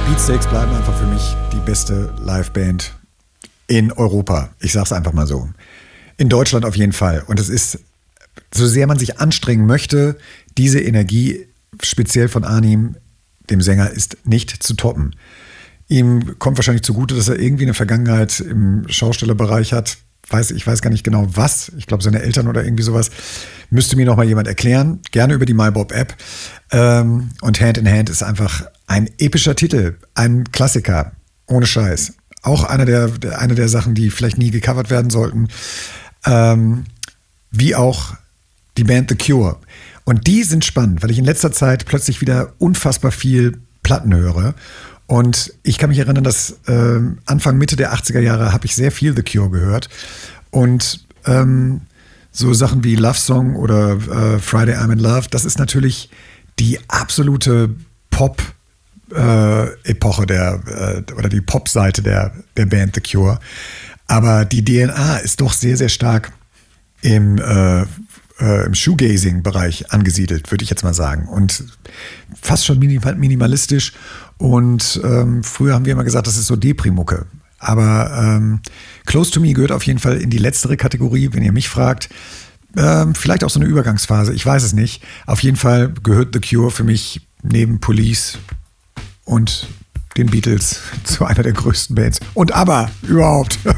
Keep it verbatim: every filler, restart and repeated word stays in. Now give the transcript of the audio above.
Beatsteaks bleiben einfach für mich die beste Liveband in Europa. Ich sag's einfach mal so. In Deutschland auf jeden Fall. Und es ist, so sehr man sich anstrengen möchte, diese Energie, speziell von Arnim, dem Sänger, ist nicht zu toppen. Ihm kommt wahrscheinlich zugute, dass er irgendwie eine Vergangenheit im Schaustellerbereich hat. Weiß, ich weiß gar nicht genau was. Ich glaube, seine Eltern oder irgendwie sowas. Müsste mir noch mal jemand erklären. Gerne über die MyBob-App. Ähm, und Hand in Hand ist einfach ein epischer Titel. Ein Klassiker. Ohne Scheiß. Auch einer der, der, eine der Sachen, die vielleicht nie gecovert werden sollten. Ähm, wie auch die Band The Cure. Und die sind spannend, weil ich in letzter Zeit plötzlich wieder unfassbar viel Platten höre. Und ich kann mich erinnern, dass äh, Anfang, Mitte der achtziger Jahre habe ich sehr viel The Cure gehört. Und ähm, so Sachen wie Love Song oder äh, Friday I'm in Love, das ist natürlich die absolute Pop-Epoche äh, der äh, oder die Pop-Seite der, der Band The Cure. Aber die D N A ist doch sehr, sehr stark im äh, äh, im Shoegazing-Bereich angesiedelt, würde ich jetzt mal sagen. Und fast schon minim- minimalistisch. Und ähm, früher haben wir immer gesagt, das ist so Depri-Mucke. Aber ähm, Close to Me gehört auf jeden Fall in die letztere Kategorie, wenn ihr mich fragt. Ähm, vielleicht auch so eine Übergangsphase, ich weiß es nicht. Auf jeden Fall gehört The Cure für mich neben Police und den Beatles zu einer der größten Bands. Und ABBA überhaupt.